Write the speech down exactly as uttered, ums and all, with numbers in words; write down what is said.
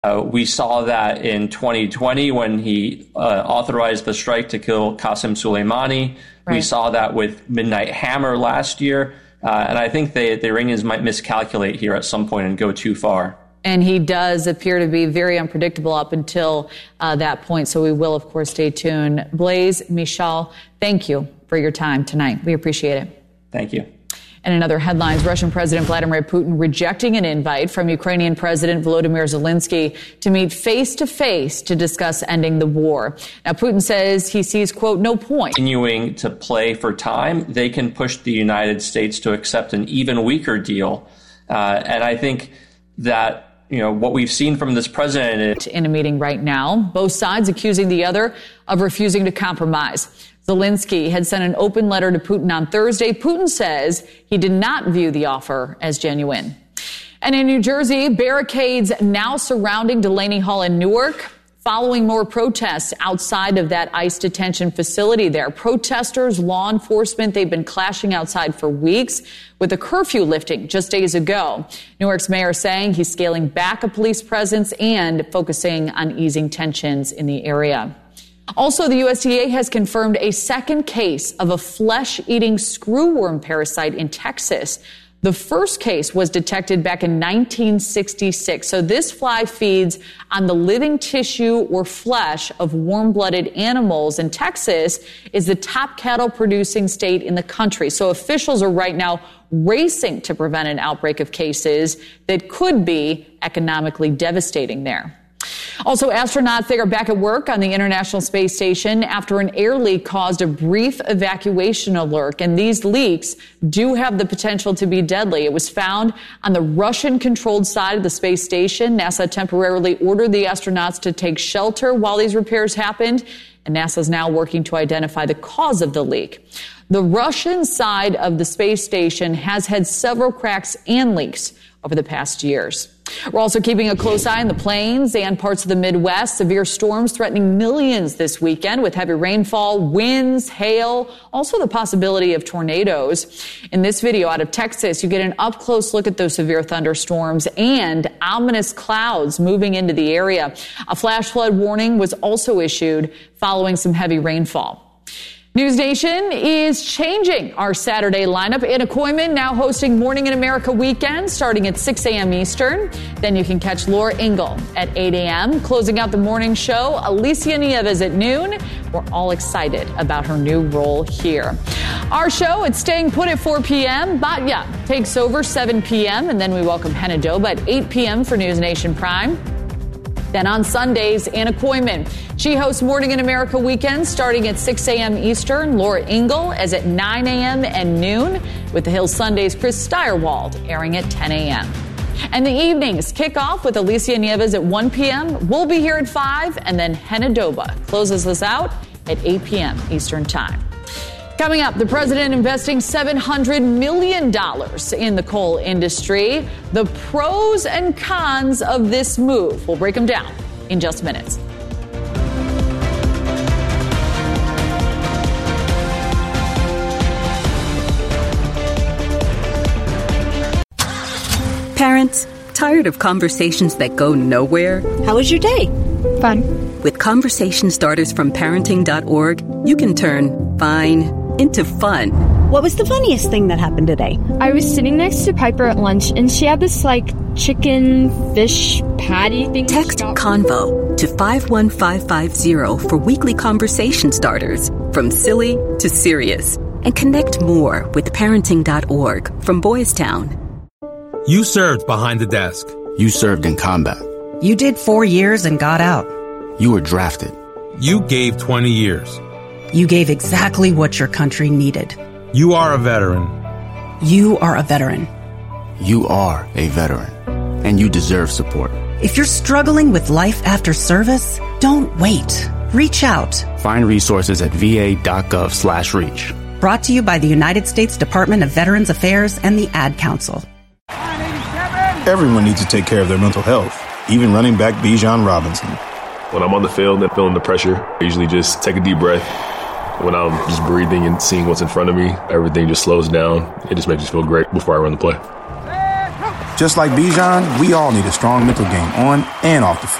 Uh, we saw that in twenty twenty when he uh, authorized the strike to kill Qasem Soleimani. Right. We saw that with Midnight Hammer last year. Uh, and I think they, the Iranians might miscalculate here at some point and go too far. And he does appear to be very unpredictable up until uh, that point. So we will, of course, stay tuned. Blaise Michel, thank you for your time tonight. We appreciate it. Thank you. And in other headlines, Russian President Vladimir Putin rejecting an invite from Ukrainian President Volodymyr Zelensky to meet face-to-face to discuss ending the war. Now, Putin says he sees, quote, no point. Continuing to play for time, they can push the United States to accept an even weaker deal. Uh, and I think that, you know, what we've seen from this president in a meeting right now, both sides accusing the other of refusing to compromise. Zelensky had sent an open letter to Putin on Thursday. Putin says he did not view the offer as genuine. And in New Jersey, barricades now surrounding Delaney Hall in Newark, following more protests outside of that ICE detention facility there. Protesters, law enforcement, they've been clashing outside for weeks with the curfew lifting just days ago. Newark's mayor saying he's scaling back a police presence and focusing on easing tensions in the area. Also, the U S D A has confirmed a second case of a flesh-eating screwworm parasite in Texas. The first case was detected back in nineteen sixty-six. So this fly feeds on the living tissue or flesh of warm-blooded animals. And Texas is the top cattle-producing state in the country. So officials are right now racing to prevent an outbreak of cases that could be economically devastating there. Also, astronauts, they are back at work on the International Space Station after an air leak caused a brief evacuation alert. And these leaks do have the potential to be deadly. It was found on the Russian-controlled side of the space station. NASA temporarily ordered the astronauts to take shelter while these repairs happened. And NASA is now working to identify the cause of the leak. The Russian side of the space station has had several cracks and leaks over the past years. We're also keeping a close eye on the plains and parts of the Midwest. Severe storms threatening millions this weekend with heavy rainfall, winds, hail, also the possibility of tornadoes. In this video out of Texas, you get an up-close look at those severe thunderstorms and ominous clouds moving into the area. A flash flood warning was also issued following some heavy rainfall. News Nation is changing our Saturday lineup. Anna Koyman now hosting Morning in America Weekend starting at six a.m. Eastern. Then you can catch Laura Ingle at eight a.m. Closing out the morning show, Alicia Nieves at noon. We're all excited about her new role here. Our show, it's staying put at four p.m. Batya takes over seven p.m. And then we welcome Henna Doba at eight p.m. for News Nation Prime. Then on Sundays, Anna Koyman. She hosts Morning in America Weekend starting at six a.m. Eastern. Laura Ingle is at nine a.m. and noon, with the Hill Sundays' Chris Steyerwald airing at ten a.m. And the evenings kick off with Alicia Nieves at one p.m. We'll be here at five, and then Henna Doba closes us out at eight p.m. Eastern Time. Coming up, the president investing seven hundred million dollars in the coal industry. The pros and cons of this move. We'll break them down in just minutes. Parents, tired of conversations that go nowhere? How was your day? Fun. With conversation starters from parenting dot org, you can turn fine into fun. What was the funniest thing that happened today? I was sitting next to Piper at lunch, and she had this, like, chicken fish patty thing. Text CONVO to five one five five zero for weekly conversation starters, from silly to serious. And connect more with parenting dot org from Boys Town. You served behind the desk. You served in combat. You did four years and got out. You were drafted. You gave twenty years. You gave exactly what your country needed. You are a veteran. You are a veteran. You are a veteran. And you deserve support. If you're struggling with life after service, don't wait. Reach out. Find resources at va.gov slash reach. Brought to you by the United States Department of Veterans Affairs and the Ad Council. Everyone needs to take care of their mental health, even running back Bijan Robinson. When I'm on the field and feeling the pressure, I usually just take a deep breath. When I'm just breathing and seeing what's in front of me, everything just slows down. It just makes me feel great before I run the play. Just like Bijan, we all need a strong mental game on and off the field.